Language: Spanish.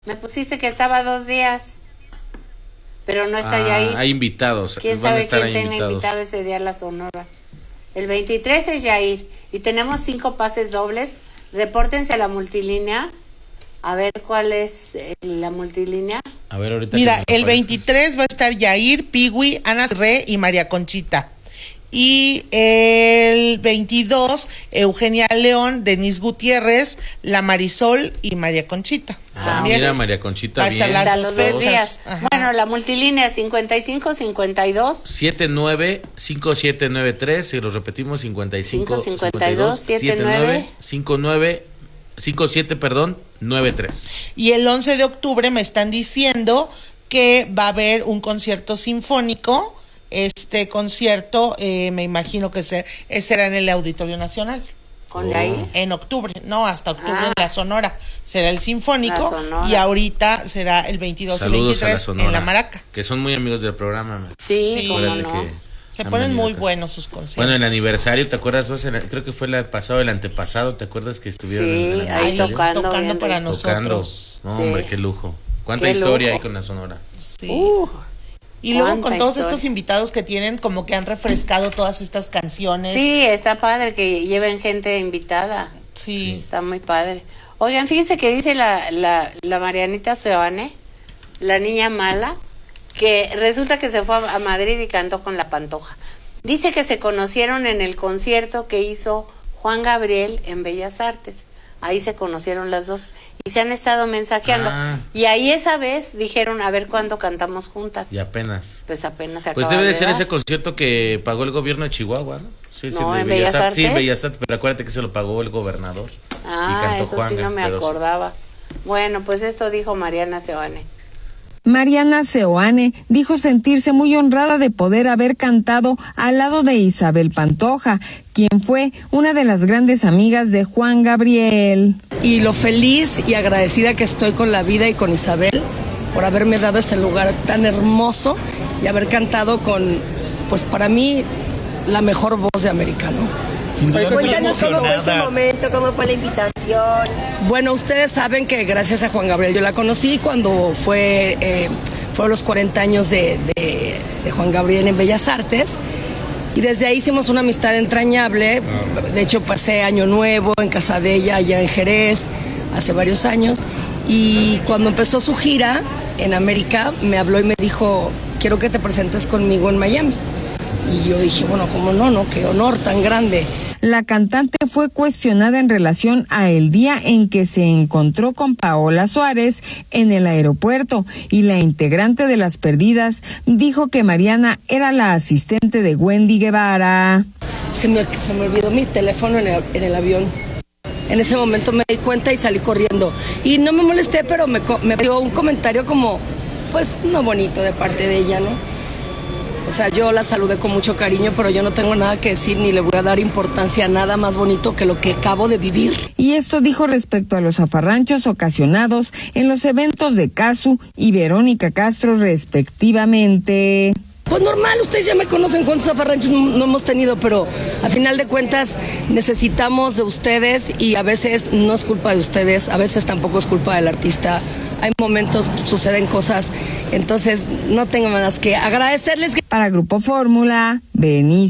Me pusiste que estaba 2 días, pero no está Yair. Hay invitados. ¿Quién sabe quién tenga invitado ese día a la Sonora? El 23 es Yair y tenemos 5 pases dobles. Repórtense a la multilínea. A ver cuál es la multilínea. A ver, ahorita. Mira, el 23 va a estar Yair, Piwi, Ana Re y María Conchita. Y el 22, Eugenia León, Denise Gutiérrez, La Marisol y María Conchita. Mira, María Conchita, bien. Hasta los 2 días. Ajá. Bueno, la multilínea 55-52 79-5793, si lo repetimos, 55-52-79-57-93. Y el 11 de octubre me están diciendo que va a haber un concierto sinfónico. Este concierto, me imagino que será en el Auditorio Nacional. ¿Con ahí? En octubre, no, hasta octubre en la Sonora. Será el Sinfónico y ahorita será el 22 Saludos y 23 en la Maraca. Que son muy amigos del programa. Sí, cómo no. Se ponen muy buenos sus conciertos. Bueno, el aniversario, ¿te acuerdas vos? Creo que fue el antepasado, ¿te acuerdas que estuvieron en el ahí tocando para nosotros? No, hombre, qué lujo. ¿Cuánta historia hay con la Sonora? Sí. Y luego con todos estos invitados que tienen, como que han refrescado todas estas canciones. Sí, está padre que lleven gente invitada. Sí. Está muy padre. Oigan, fíjense que dice la Marianita Seoane, la niña mala, que resulta que se fue a Madrid y cantó con la Pantoja. Dice que se conocieron en el concierto que hizo Juan Gabriel en Bellas Artes. Ahí se conocieron las dos y se han estado mensajeando. Y ahí esa vez dijeron a ver cuándo cantamos juntas. Y apenas. Pues apenas se Pues debe de ser ese concierto que pagó el gobierno de Chihuahua, ¿no? Sí, no, en Bellas Artes. Sí, en Bellas Artes, pero acuérdate que se lo pagó el gobernador. Y cantó eso Juanga, sí no me acordaba. Sí. Bueno, pues esto dijo Mariana Seoane. Mariana Seoane dijo sentirse muy honrada de poder haber cantado al lado de Isabel Pantoja, quien fue una de las grandes amigas de Juan Gabriel. Y lo feliz y agradecida que estoy con la vida y con Isabel por haberme dado este lugar tan hermoso y haber cantado con, pues para mí, la mejor voz de americano. Cuéntanos cómo fue ese momento, cómo fue la invitación. Bueno, ustedes saben que gracias a Juan Gabriel yo la conocí cuando fueron los 40 años de Juan Gabriel en Bellas Artes. Y desde ahí hicimos una amistad entrañable. De hecho, pasé Año Nuevo en casa de ella, allá en Jerez, hace varios años. Y cuando empezó su gira en América, me habló y me dijo, quiero que te presentes conmigo en Miami. Y yo dije, bueno, ¿cómo no? Qué honor tan grande. La cantante fue cuestionada en relación a el día en que se encontró con Paola Suárez en el aeropuerto y la integrante de Las Perdidas dijo que Mariana era la asistente de Wendy Guevara. Se me olvidó mi teléfono en el avión. En ese momento me di cuenta y salí corriendo. Y no me molesté, pero me dio un comentario como, pues, no bonito de parte de ella, ¿no? O sea, yo la saludé con mucho cariño, pero yo no tengo nada que decir ni le voy a dar importancia a nada más bonito que lo que acabo de vivir. Y esto dijo respecto a los zafarranchos ocasionados en los eventos de Casu y Verónica Castro respectivamente. Pues normal, ustedes ya me conocen cuántos zafarranchos no hemos tenido, pero a final de cuentas necesitamos de ustedes y a veces no es culpa de ustedes, a veces tampoco es culpa del artista. Hay momentos, suceden cosas, entonces no tengo más que agradecerles. Para Grupo Fórmula, Benicio